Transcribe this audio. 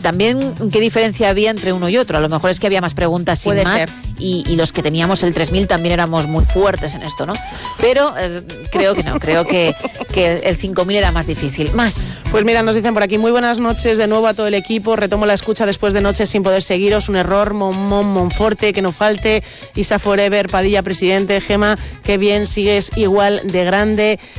también qué diferencia había entre uno y otro. A lo mejor es que había más preguntas sin más y los que teníamos el 3000 también éramos muy fuertes en esto, ¿no? Pero creo que no, creo que el 5000 era más difícil. Más. Pues mira, nos dicen por aquí, muy buenas noches de nuevo a todo el equipo, retomo la escucha después de noches sin poder seguiros, un error, Monforte, que no falte, Isa Forever, Padilla, presidente, Gema, qué bien, sigues igual de grande.